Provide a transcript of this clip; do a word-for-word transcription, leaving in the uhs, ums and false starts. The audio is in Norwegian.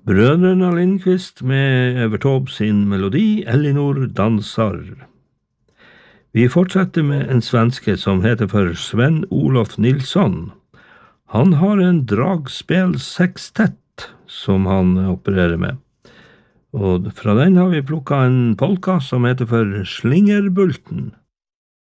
Brødrene Lindqvist med Evert Taube sin melodi Elinor dansar. Vi fortsetter med en svenske som heter for Sven Olof Nilsson. Han har en dragspelsextett som han opererer med. Og fra den har vi plukket en polka som heter for Slingerbulten.